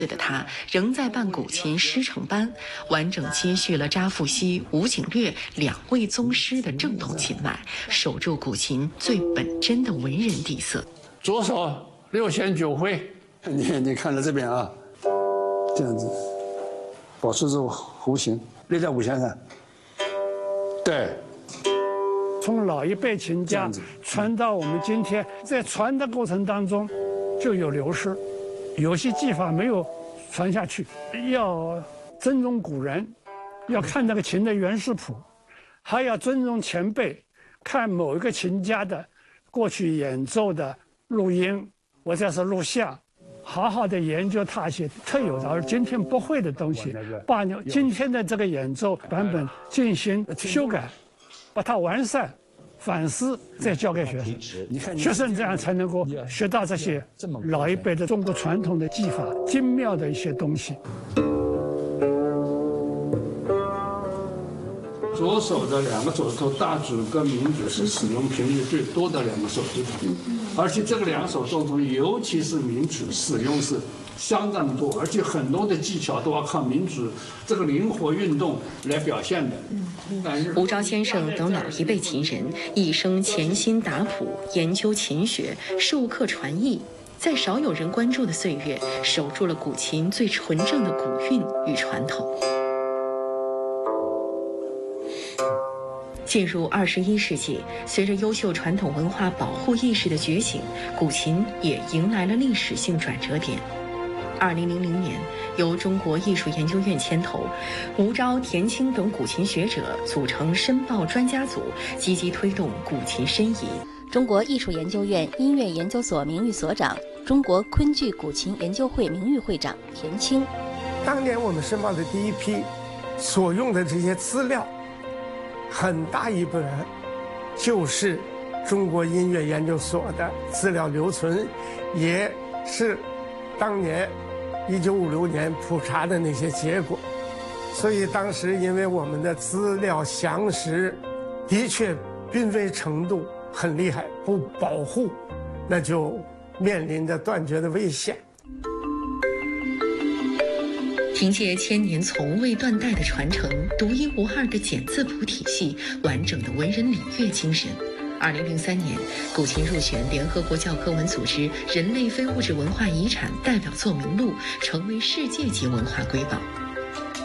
的他仍在办古琴师承班，完整接续了查复锡、吴景略2位宗师的正统琴脉，守住古琴最本真的文人底色。 左手6弦9挥， 你看到这边啊，这样子，保持住弧形，列在5弦上。对。 从老一辈琴家传到我们今天，在传的过程当中就有流失，有些技法没有传下去。要尊重古人，要看那个琴的原始谱，还要尊重前辈，看某一个琴家的过去演奏的录音或者是录像，好好的研究它一些特有的而今天不会的东西，把今天的这个演奏版本进行修改，把它完善、反思，再交给学生。学生这样才能够学到这些老一辈的中国传统的技法、精妙的一些东西。 左手的2个手指头，大指跟明指是使用频率最多的2个手指头，而且这个2手指头，尤其是明指使用是相当多，而且很多的技巧都要靠明指这个灵活运动来表现的。 吴钊先生等老一辈琴人一生潜心打谱，研究琴学，授课传艺，在少有人关注的岁月，守住了古琴最纯正的古韵与传统。进入21世纪，随着优秀传统文化保护意识的觉醒，古琴也迎来了历史性转折点。2000年，由中国艺术研究院牵头，吴钊、田青等古琴学者组成申报专家组，积极推动古琴申遗。 中国艺术研究院音乐研究所名誉所长、中国昆剧古琴研究会名誉会长田青。 当年我们申报的第一批所用的这些资料，很大一部分就是中国音乐研究所的资料留存，也是当年1956年普查的那些结果。所以当时因为我们的资料详实，的确濒危程度很厉害，不保护那就面临着断绝的危险。 凭借千年从未断代的传承，独一无二的简字谱体系，完整的文人礼乐精神，2003年，古琴入选联合国教科文组织人类非物质文化遗产代表作名录，成为世界级文化瑰宝。